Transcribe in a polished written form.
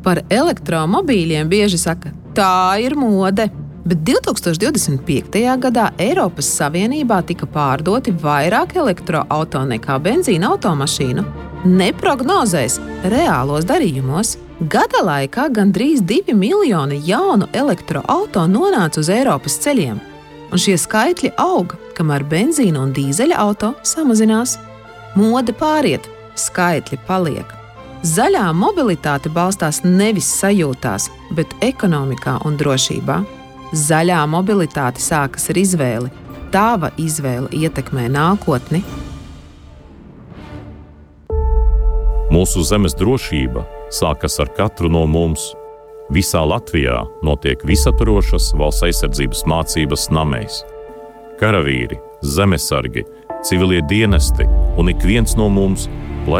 Par elektromobīļiem bieži saka, tā ir mode. Bet 2025. gadā Eiropas Savienībā tika pārdoti vairāk elektroauto nekā benzīna automašīnu. Neprognozēs, reālos darījumos. Gada laikā gandrīz 2 miljoni jaunu elektroauto nonāca uz Eiropas ceļiem. Un šie skaitļi aug, kamēr benzīna un dīzeļa auto samazinās. Mode pāriet, skaitļi paliek. Zaļā mobilitāte balstās nevis sajūtās, bet ekonomikā un drošībā. Zaļā mobilitāte sākas ar izvēli. Tava izvēle ietekmē nākotni. Mūsu zemes drošība sākas ar katru no mums. Visā Latvijā notiek visaturošas valsts aizsardzības mācības namēs. Karavīri, zemesargi, civilie dienesti un ik viens no mums